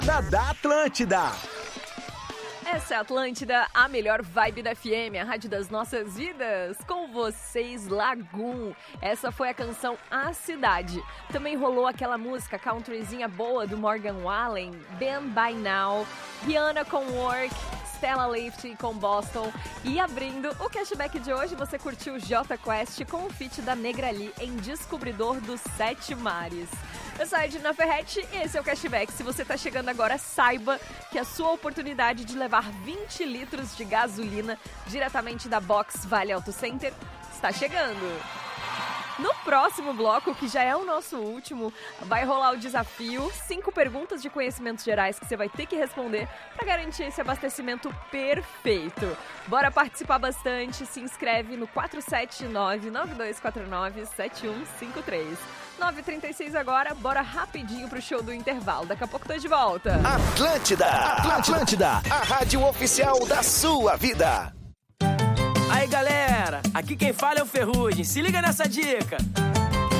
Da Atlântida. Essa é a Atlântida, a melhor vibe da FM, a rádio das nossas vidas. Com vocês, Lagoon. Essa foi a canção A Cidade. Também rolou aquela música countryzinha boa do Morgan Wallen, Ben By Now, Rihanna com Work, Stella Lifty com Boston. E abrindo o cashback de hoje, você curtiu Jota Quest com o feat da Negra Lee em Descobridor dos Sete Mares. Eu sou a Edna Ferretti e esse é o cashback. Se você está chegando agora, saiba que a sua oportunidade de levar 20 litros de gasolina diretamente da Box Vale Auto Center está chegando. No próximo bloco, que já é o nosso último, vai rolar o desafio, 5 perguntas de conhecimentos gerais que você vai ter que responder para garantir esse abastecimento perfeito. Bora participar bastante, se inscreve no 479-9249-7153. 9h36 agora, bora rapidinho pro show do intervalo. Daqui a pouco tô de volta. Atlântida, a rádio oficial da sua vida. Aí galera, aqui quem fala é o Ferrugem, se liga nessa dica.